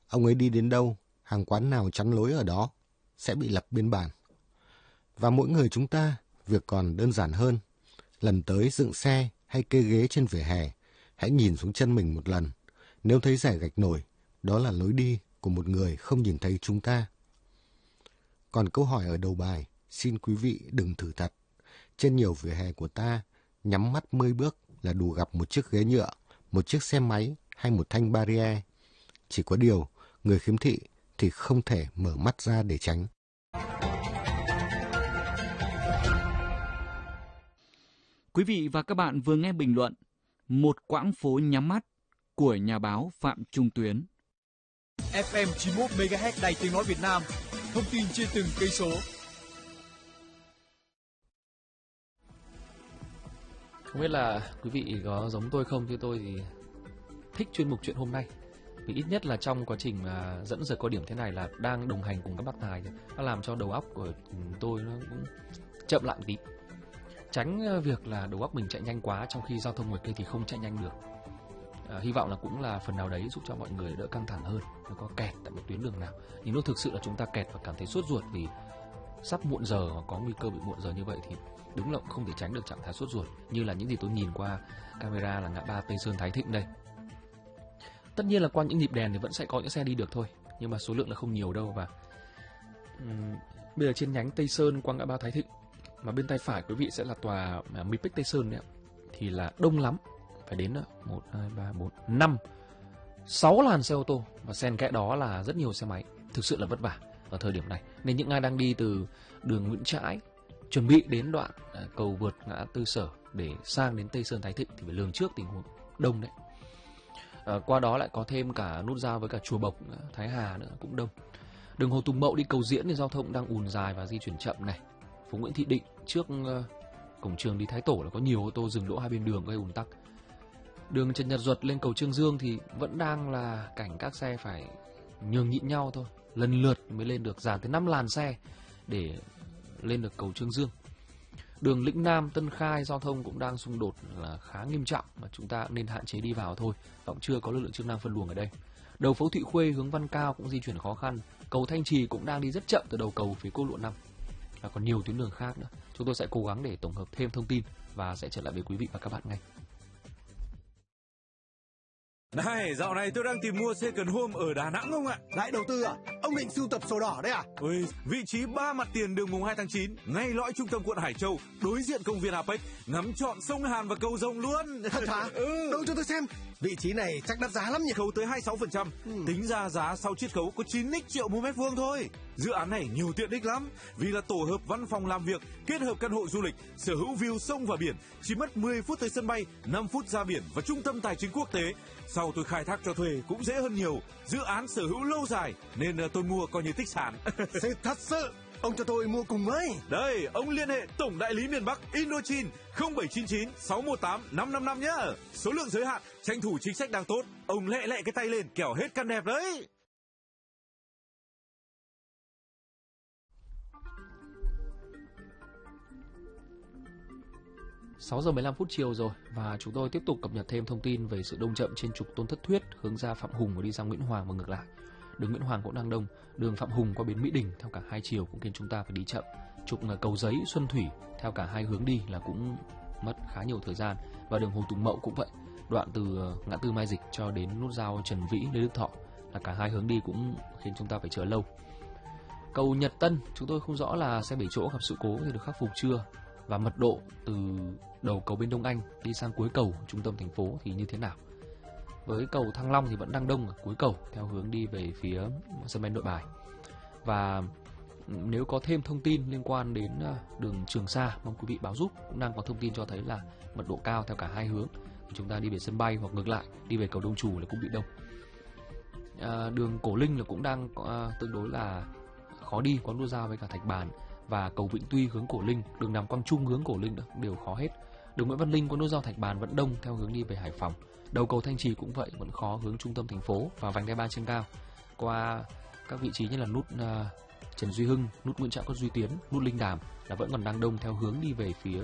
Ông ấy đi đến đâu, hàng quán nào chắn lối ở đó sẽ bị lập biên bản. Và mỗi người chúng ta, việc còn đơn giản hơn. Lần tới dựng xe hay kê ghế trên vỉa hè, hãy nhìn xuống chân mình một lần. Nếu thấy rải gạch nổi, đó là lối đi của một người không nhìn thấy chúng ta. Còn câu hỏi ở đầu bài, xin quý vị đừng thử thật. Trên nhiều vỉa hè của ta, nhắm mắt 10 bước là đủ gặp một chiếc ghế nhựa, một chiếc xe máy hay một thanh barrier. Chỉ có điều, người khiếm thị thì không thể mở mắt ra để tránh. Quý vị và các bạn vừa nghe bình luận Một quãng phố nhắm mắt của nhà báo Phạm Trung Tuyến. FM 91 MHz Đài Tiếng nói Việt Nam. Thông tin trên từng cây số. Không biết là quý vị có giống tôi không, chứ tôi thì thích chuyên mục chuyện hôm nay. Vì ít nhất là trong quá trình dẫn giờ cao điểm thế này là đang đồng hành cùng các bác tài, nó làm cho đầu óc của tôi nó cũng chậm lại một tí. Tránh việc là đầu óc mình chạy nhanh quá trong khi giao thông ngoài kia thì không chạy nhanh được. Hy vọng là cũng là phần nào đấy giúp cho mọi người đỡ căng thẳng hơn. Nếu có kẹt tại một tuyến đường nào, nhưng nếu thực sự là chúng ta kẹt và cảm thấy sốt ruột vì sắp muộn giờ hoặc có nguy cơ bị muộn giờ như vậy thì đúng là không thể tránh được trạng thái sốt ruột, như là những gì tôi nhìn qua camera là ngã ba Tây Sơn Thái Thịnh đây. Tất nhiên là qua những nhịp đèn thì vẫn sẽ có những xe đi được thôi, nhưng mà số lượng là không nhiều đâu. Và bây giờ trên nhánh Tây Sơn qua ngã ba Thái Thịnh, mà bên tay phải quý vị sẽ là tòa Mipic Tây Sơn đấy, thì là đông lắm, phải đến 1, 2, 3, 4, 5, 6 làn xe ô tô, và xen kẽ đó là rất nhiều xe máy. Thực sự là vất vả ở thời điểm này. Nên những ai đang đi từ đường Nguyễn Trãi chuẩn bị đến đoạn cầu vượt ngã Tư Sở để sang đến Tây Sơn Thái Thịnh thì phải lường trước tình huống đông đấy. Qua đó lại có thêm cả nút giao với cả Chùa Bộc, Thái Hà nữa cũng đông. Đường Hồ Tùng Mậu đi Cầu Diễn thì giao thông đang ùn dài và di chuyển chậm này. Phố Nguyễn Thị Định trước cổng trường đi Thái Tổ là có nhiều ô tô dừng đỗ hai bên đường gây ùn tắc. Đường Trần Nhật Duật lên cầu Trương Dương thì vẫn đang là cảnh các xe phải nhường nhịn nhau thôi, lần lượt mới lên được, dàn tới 5 làn xe để lên được cầu Trương Dương. Đường Lĩnh Nam, Tân Khai giao thông cũng đang xung đột là khá nghiêm trọng, mà chúng ta nên hạn chế đi vào thôi, và cũng chưa có lực lượng chức năng phân luồng ở đây. Đầu phố Thụy Khuê hướng Văn Cao cũng di chuyển khó khăn. Cầu Thanh Trì cũng đang đi rất chậm từ đầu cầu phía quốc lộ 5. Và còn nhiều tuyến đường khác nữa. Chúng tôi sẽ cố gắng để tổng hợp thêm thông tin và sẽ trở lại với quý vị và các bạn ngay. Này, dạo này tôi đang tìm mua second home ở Đà Nẵng không ạ? Lại đầu tư à? Ông định sưu tập sổ đỏ đấy à? Ôi, vị trí 3 mặt tiền đường mùng 2 tháng 9, ngay lõi trung tâm quận Hải Châu, đối diện công viên Apex, ngắm trọn sông Hàn và cầu Rồng luôn. Thật hả? Đâu cho tôi xem. Vị trí này chắc đắt giá lắm nhỉ? Khấu tới 26%, tính ra giá sau chiết khấu có 9 triệu một mét vuông thôi. Dự án này nhiều tiện ích lắm, vì là tổ hợp văn phòng làm việc, kết hợp căn hộ du lịch, sở hữu view sông và biển, chỉ mất 10 phút tới sân bay, 5 phút ra biển và trung tâm tài chính quốc tế. Sau tôi khai thác cho thuê cũng dễ hơn nhiều. Dự án sở hữu lâu dài nên tôi mua coi như tích sản. Thật sự. Ông cho tôi mua cùng với. Đây, ông liên hệ tổng đại lý miền Bắc Indochin 0799 618 555 nhá. Số lượng giới hạn, tranh thủ chính sách đang tốt. Ông lẹ cái tay lên kẻo hết căn đẹp đấy. Sáu giờ 15 phút chiều rồi, và chúng tôi tiếp tục cập nhật thêm thông tin về sự đông chậm trên trục Tôn Thất Thuyết hướng ra Phạm Hùng và đi ra Nguyễn Hoàng và ngược lại. Đường Nguyễn Hoàng cũng đang đông, đường Phạm Hùng qua bến Mỹ Đình theo cả hai chiều cũng khiến chúng ta phải đi chậm. Trục Cầu Giấy, Xuân Thủy theo cả hai hướng đi là cũng mất khá nhiều thời gian, và đường Hồ Tùng Mậu cũng vậy, đoạn từ ngã tư Mai Dịch cho đến nút giao Trần Vĩ, Lê Đức Thọ là cả hai hướng đi cũng khiến chúng ta phải chờ lâu. Cầu Nhật Tân chúng tôi không rõ là xe 7 chỗ gặp sự cố thì được khắc phục chưa, và mật độ từ đầu cầu bên Đông Anh đi sang cuối cầu trung tâm thành phố thì như thế nào. Với cầu Thăng Long thì vẫn đang đông ở cuối cầu theo hướng đi về phía sân bay Nội Bài. Và nếu có thêm thông tin liên quan đến đường Trường Sa, mong quý vị báo giúp. Cũng đang có thông tin cho thấy là mật độ cao theo cả hai hướng. Chúng ta đi về sân bay hoặc ngược lại đi về cầu Đông Trù là cũng bị đông. Đường Cổ Linh là cũng đang tương đối là khó đi, có nút giao với cả Thạch Bàn, và cầu Vĩnh Tuy hướng Cổ Linh, đường Nam Quang Trung hướng Cổ Linh đều khó hết. Đường Nguyễn Văn Linh có nút giao Thạch Bàn vẫn đông theo hướng đi về Hải Phòng. Đầu cầu Thanh Trì cũng vậy, vẫn khó hướng trung tâm thành phố, và vành đai 3 trên cao qua các vị trí như là nút Trần Duy Hưng, nút Nguyễn Trãi Cốt Duy Tiến, nút Linh Đàm là vẫn còn đang đông theo hướng đi về phía